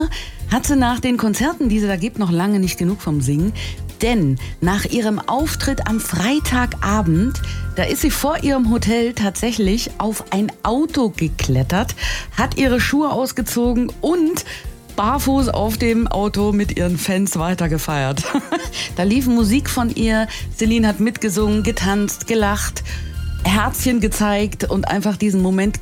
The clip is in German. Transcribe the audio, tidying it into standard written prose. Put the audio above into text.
hat sie nach den Konzerten, die sie da gibt, noch lange nicht genug vom Singen. Denn nach ihrem Auftritt am Freitagabend, da ist sie vor ihrem Hotel tatsächlich auf ein Auto geklettert, hat ihre Schuhe ausgezogen und barfuß auf dem Auto mit ihren Fans weitergefeiert. Da lief Musik von ihr, Celine hat mitgesungen, getanzt, gelacht, Herzchen gezeigt und einfach diesen Moment